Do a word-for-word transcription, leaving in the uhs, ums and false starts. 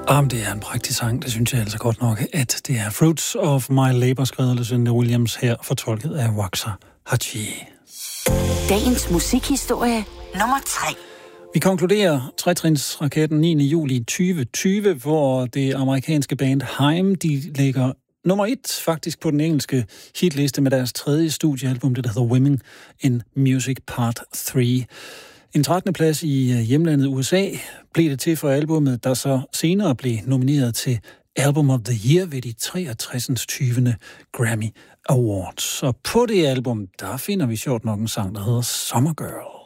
Jamen, det er en prægtig sang, det synes jeg altså godt nok, at det er Fruits of My Labor, skrevet af Lucinda Williams, her fortolket af Waxer Haji. Dagens musikhistorie nummer tre. Vi konkluderer tretrinsraketten niende juli tyve tyve, hvor det amerikanske band Haim, de ligger nummer et faktisk på den engelske hitliste med deres tredje studiealbum, det der hedder Women in Music Part tre. En trettende plads i hjemlandet U S A blev det til for albumet, der så senere blev nomineret til Album of the Year ved de treogtres. tyvende Grammy Awards. Og på det album, der finder vi sjovt nok en sang, der hedder Summer Girl.